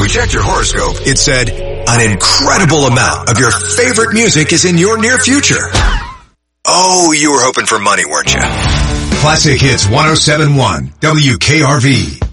we checked your horoscope, it said an incredible amount of your favorite music is in your near future. Oh, you were hoping for money, weren't you? Classic Hits 107.1 WKRV.